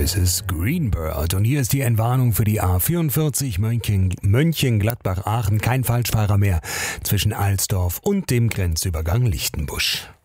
Mrs. Greenbird. Und hier ist die Entwarnung für die A44 Mönchengladbach-Aachen. Kein Falschfahrer mehr zwischen Alsdorf und dem Grenzübergang Lichtenbusch.